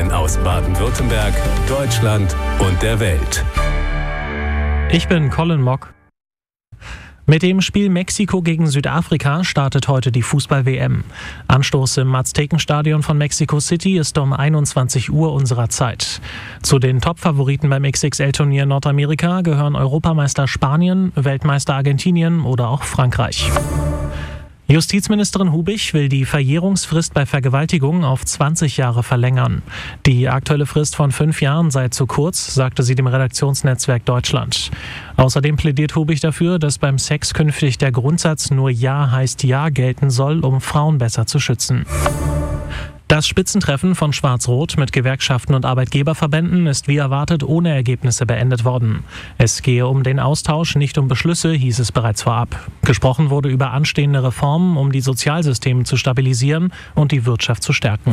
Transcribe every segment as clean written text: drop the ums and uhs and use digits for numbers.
Nachrichten aus Baden-Württemberg, Deutschland und der Welt. Ich bin Colin Mock. Mit dem Spiel Mexiko gegen Südafrika startet heute die Fußball-WM. Anstoß im Aztekenstadion von Mexico City ist um 21 Uhr unserer Zeit. Zu den Top-Favoriten beim XXL-Turnier Nordamerika gehören Europameister Spanien, Weltmeister Argentinien oder auch Frankreich. Justizministerin Hubich will die Verjährungsfrist bei Vergewaltigung auf 20 Jahre verlängern. Die aktuelle Frist von 5 Jahren sei zu kurz, sagte sie dem Redaktionsnetzwerk Deutschland. Außerdem plädiert Hubich dafür, dass beim Sex künftig der Grundsatz nur Ja heißt Ja gelten soll, um Frauen besser zu schützen. Das Spitzentreffen von Schwarz-Rot mit Gewerkschaften und Arbeitgeberverbänden ist wie erwartet ohne Ergebnisse beendet worden. Es gehe um den Austausch, nicht um Beschlüsse, hieß es bereits vorab. Gesprochen wurde über anstehende Reformen, um die Sozialsysteme zu stabilisieren und die Wirtschaft zu stärken.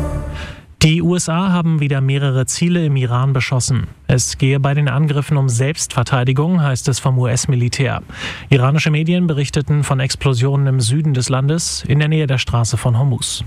Die USA haben wieder mehrere Ziele im Iran beschossen. Es gehe bei den Angriffen um Selbstverteidigung, heißt es vom US-Militär. Iranische Medien berichteten von Explosionen im Süden des Landes, in der Nähe der Straße von Hormuz.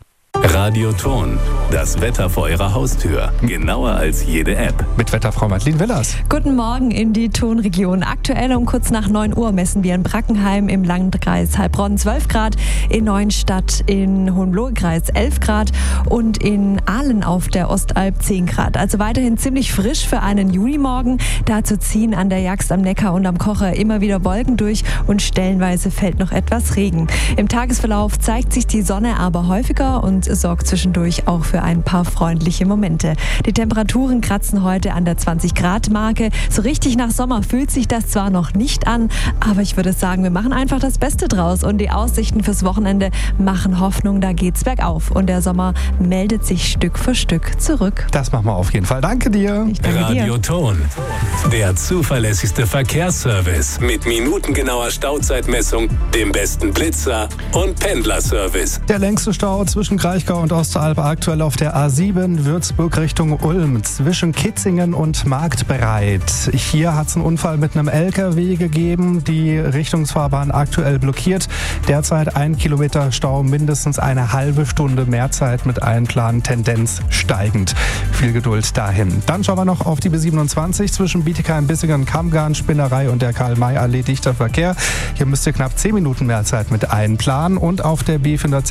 Radioton, das Wetter vor Ihrer Haustür. Genauer als jede App. Mit Wetterfrau Madeleine Willers. Guten Morgen in die Tonregion. Aktuell um kurz nach 9 Uhr messen wir in Brackenheim im Landkreis Heilbronn 12 Grad, in Neuenstadt in Hohenlohe-Kreis 11 Grad und in Aalen auf der Ostalb 10 Grad. Also weiterhin ziemlich frisch für einen Junimorgen. Dazu ziehen an der Jagst am Neckar und am Kocher immer wieder Wolken durch und stellenweise fällt noch etwas Regen. Im Tagesverlauf zeigt sich die Sonne aber häufiger und sorgt zwischendurch auch für ein paar freundliche Momente. Die Temperaturen kratzen heute an der 20-Grad-Marke. So richtig nach Sommer fühlt sich das zwar noch nicht an, aber ich würde sagen, wir machen einfach das Beste draus und die Aussichten fürs Wochenende machen Hoffnung, da geht's bergauf und der Sommer meldet sich Stück für Stück zurück. Das machen wir auf jeden Fall. Danke dir. Ich danke dir. Radioton, der zuverlässigste Verkehrsservice mit minutengenauer Stauzeitmessung, dem besten Blitzer und Pendlerservice. Der längste Stau zwischen Kraichgau und Ostalb aktuell auf der A7 Würzburg Richtung Ulm zwischen Kitzingen und Marktbreit. Hier hat es einen Unfall mit einem LKW gegeben. Die Richtungsfahrbahn aktuell blockiert. Derzeit 1 Kilometer Stau, mindestens eine halbe Stunde mehr Zeit mit Einplanen, Tendenz steigend. Viel Geduld dahin. Dann schauen wir noch auf die B27 zwischen Bietigheim, Bissingen, Kammgarn, Spinnerei und der Karl-May-Allee dichter Verkehr. Hier müsst ihr knapp 10 Minuten mehr Zeit mit einplanen. Und auf der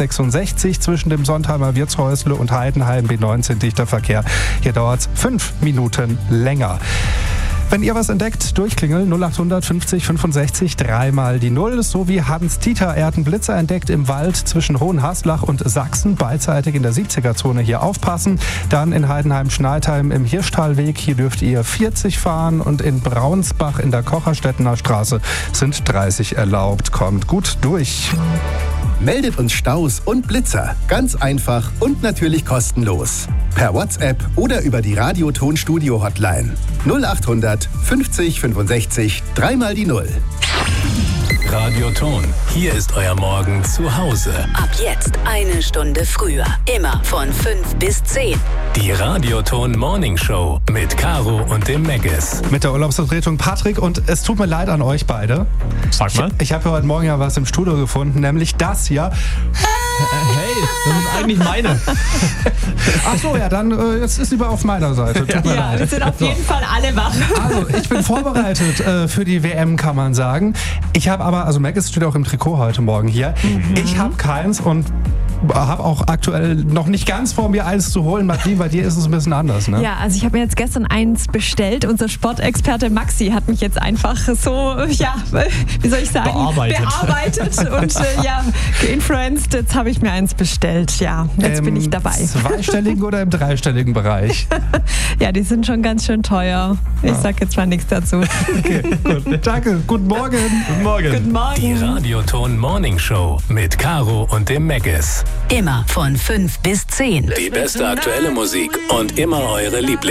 B466 zwischen dem Sontheimer Wirtshäusle und Heidenheim B19 dichter Verkehr. Hier dauert es 5 Minuten länger. Wenn ihr was entdeckt, durchklingeln 0800 50 65 3 die 0. So wie Hans-Dieter, er hat einen Blitzer entdeckt im Wald zwischen Hohenhaslach und Sachsen, beidseitig in der 70er-Zone hier aufpassen. Dann in Heidenheim-Schneidheim im Hirschtalweg, hier dürft ihr 40 fahren und in Braunsbach in der Kocherstedtener Straße sind 30 erlaubt. Kommt gut durch. Meldet uns Staus und Blitzer. Ganz einfach und natürlich kostenlos. Per WhatsApp oder über die Radioton-Studio-Hotline. 0800 50 65 3 die 0. Radioton, hier ist euer Morgen zu Hause. Ab jetzt 1 Stunde früher. Immer von 5 bis 10. Die Radioton Morning Show mit Caro und dem Megas. Mit der Urlaubsvertretung Patrick und es tut mir leid an euch beide. Sag mal. Ich habe heute Morgen ja was im Studio gefunden, nämlich das hier. Hey, das ist eigentlich meine. Ach so, ja, dann jetzt ist lieber auf meiner Seite. Tut mir leid. Wir sind auf jeden Fall alle wach. Also, ich bin vorbereitet für die WM, kann man sagen. Ich habe aber, also Mac steht auch im Trikot heute Morgen hier. Ich habe keins und habe auch aktuell noch nicht ganz vor mir eins zu holen. Madeleine, bei dir ist es ein bisschen anders, ne? Ja, also ich habe mir jetzt gestern eins bestellt. Unser Sportexperte Maxi hat mich jetzt einfach so, ja, wie soll ich sagen, bearbeitet und geinfluenced. Jetzt habe ich mir eins bestellt, ja. Jetzt bin ich dabei. Im zweistelligen oder im dreistelligen Bereich? Ja, die sind schon ganz schön teuer. Ich sag jetzt mal nichts dazu. Okay, gut. Danke. Guten Morgen. Guten Morgen. Guten Morgen. Die Radioton Morning Show mit Caro und dem Megas. Immer von 5 bis 10. Die beste aktuelle Musik und immer eure Lieblings.